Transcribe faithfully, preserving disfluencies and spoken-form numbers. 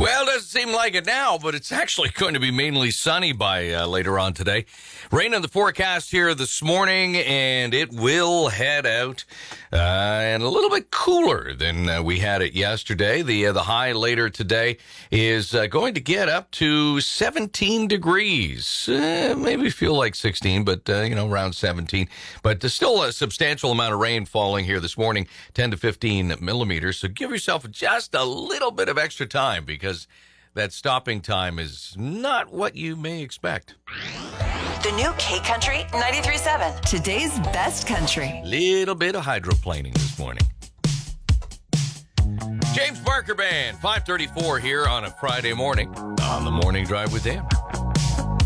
Well, it doesn't seem like it now, but it's actually going to be mainly sunny by uh, later on today. Rain in the forecast here this morning, and it will head out uh, and a little bit cooler than uh, we had it yesterday. The uh, the high later today is uh, going to get up to seventeen degrees. Uh, maybe feel like sixteen, but uh, you know, around seventeen. But there's still a substantial amount of rain falling here this morning, ten to fifteen millimeters. So give yourself just a little bit of extra time, because that stopping time is not what you may expect. The new K Country ninety-three point seven. Today's best country. Little bit of hydroplaning this morning. James Barker Band, five thirty-four here on a Friday morning on the Morning Drive with Dan.